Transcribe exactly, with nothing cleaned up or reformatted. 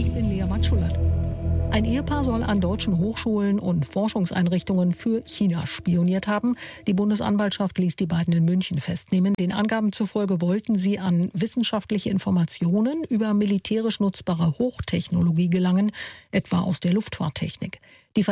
Ich bin Lea Matschulat. Ein Ehepaar soll an deutschen Hochschulen und Forschungseinrichtungen für China spioniert haben. Die Bundesanwaltschaft ließ die beiden in München festnehmen. Den Angaben zufolge wollten sie an wissenschaftliche Informationen über militärisch nutzbare Hochtechnologie gelangen, etwa aus der Luftfahrttechnik. Die